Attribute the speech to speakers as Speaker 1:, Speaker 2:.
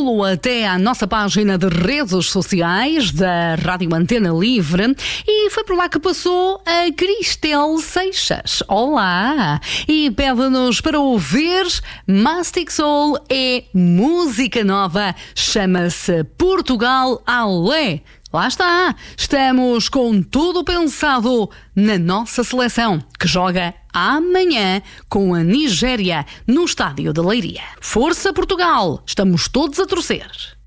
Speaker 1: pulo até à nossa página de redes sociais da Rádio Antena Livre e foi por lá que passou a Cristel Seixas. Olá! E pede-nos para ouvir Mastic Soul, é música nova, chama-se Portugal Alé. Lá está, estamos com tudo pensado na nossa seleção, que joga amanhã com a Nigéria no estádio de Leiria. Força Portugal, estamos todos a torcer.